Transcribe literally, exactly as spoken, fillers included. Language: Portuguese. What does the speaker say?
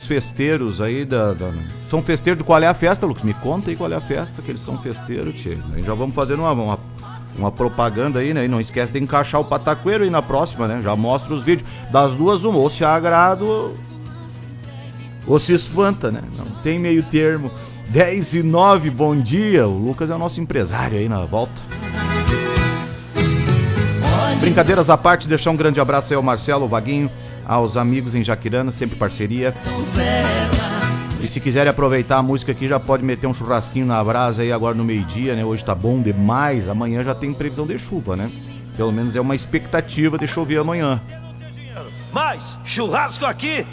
festeiros aí da, da... São festeiros de qual é a festa, Lucas? Me conta aí qual é a festa que eles são festeiros, tchê. Aí já vamos fazendo uma, uma, uma propaganda aí, né? E não esquece de encaixar o pataqueiro aí na próxima, né? Já mostra os vídeos. Das duas, uma. Ou se agrada ou se espanta, né? Não tem meio termo. dez e nove, bom dia. O Lucas é o nosso empresário aí na volta. Brincadeiras à parte, deixar um grande abraço aí ao Marcelo, ao Vaguinho, aos amigos em Jaquirana, sempre parceria. E se quiserem aproveitar a música aqui, já pode meter um churrasquinho na brasa aí agora no meio-dia, né? Hoje tá bom demais, amanhã já tem previsão de chuva, né? Pelo menos é uma expectativa de chover amanhã. Mas churrasco aqui